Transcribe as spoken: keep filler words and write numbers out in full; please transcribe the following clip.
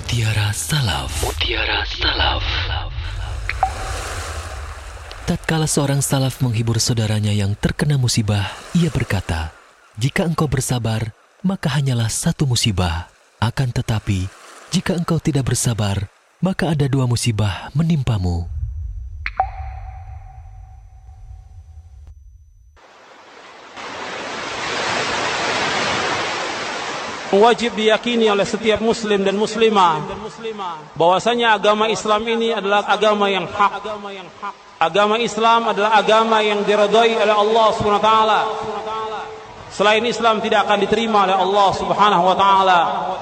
Mutiara Salaf. Mutiara Salaf. Tatkala seorang salaf menghibur saudaranya yang terkena musibah, ia berkata, "Jika engkau bersabar, maka hanyalah satu musibah. Akan tetapi, jika engkau tidak bersabar, maka ada dua musibah menimpamu." Wajib diyakini oleh setiap muslim dan muslimah bahwasanya agama Islam ini adalah agama yang hak. Agama Islam adalah agama yang diridhai oleh Allah Subhanahu wa taala. Selain Islam tidak akan diterima oleh Allah Subhanahu wa taala.